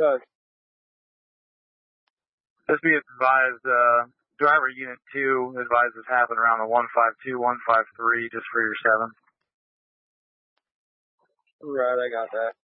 Doug. Just be advised, driver unit 2 advises happen around the 152, 153, just for your 7. Right, I got that.